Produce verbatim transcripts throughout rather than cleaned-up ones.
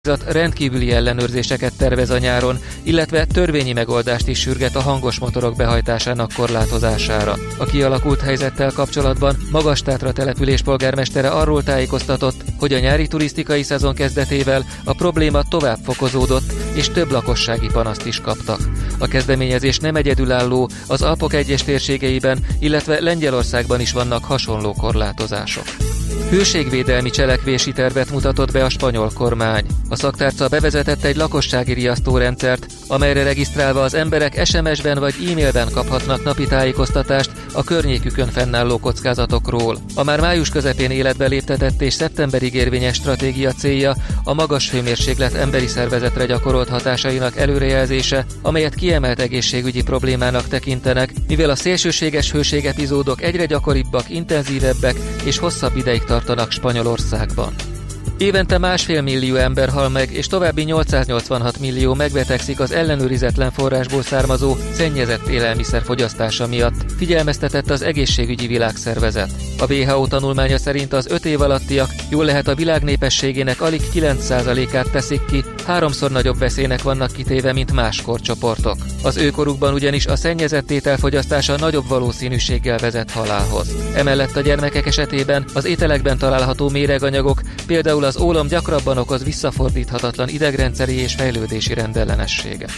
Rendkívüli ellenőrzéseket tervez a nyáron, illetve törvényi megoldást is sürget a hangos motorok behajtásának korlátozására. A kialakult helyzettel kapcsolatban Magas-Tátra település polgármestere arról tájékoztatott, hogy a nyári turisztikai szezon kezdetével a probléma tovább fokozódott, és több lakossági panaszt is kaptak. A kezdeményezés nem egyedülálló, az Alpok egyes térségeiben, illetve Lengyelországban is vannak hasonló korlátozások. Hőségvédelmi cselekvési tervet mutatott be a spanyol kormány. A szaktárca bevezetett egy lakossági riasztórendszert, amelyre regisztrálva az emberek es em es-ben vagy e-mailben kaphatnak napi tájékoztatást a környékükön fennálló kockázatokról. A már május közepén életbe léptetett és szeptemberig érvényes stratégia célja a magas hőmérséklet emberi szervezetre gyakorolt hatásainak előrejelzése, amelyet kiemelt egészségügyi problémának tekintenek, mivel a szélsőséges hőségepizódok egyre gyakoribbak, intenzívebbek és hosszabb ideig tartanak Spanyolországban. Évente másfél millió ember hal meg, és további nyolcszáznyolcvanhat millió megbetegszik az ellenőrizetlen forrásból származó szennyezett élelmiszer fogyasztása miatt, figyelmeztetett az Egészségügyi Világszervezet. A dupla vé há ó tanulmánya szerint az öt év alattiak jól lehet a világ népességének alig kilenc százalékát teszik ki, háromszor nagyobb veszélynek vannak kitéve, mint más korcsoportok. Az őkorukban ugyanis a szennyezett étel fogyasztása nagyobb valószínűséggel vezet halálhoz. Emellett a gyermekek esetében az ételekben található méreganyagok, például az ólom gyakrabban okoz visszafordíthatatlan idegrendszeri és fejlődési rendellenességet.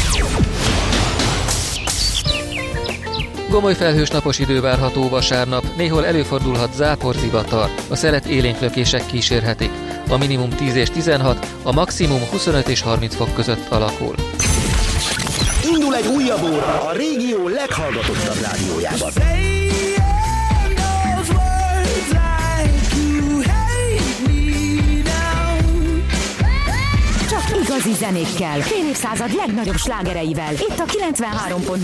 Gomoly felhős napos idő várható vasárnap, néhol előfordulhat záporzivatar, a szelet élénklökések kísérhetik. A minimum tíz és tizenhat, a maximum huszonöt és harminc fok között alakul. Indul egy újabb óra a régió leghallgatottabb rádiójában. Csak igazi zenékkel, fél évszázad legnagyobb slágereivel, itt a kilencvenhárom pont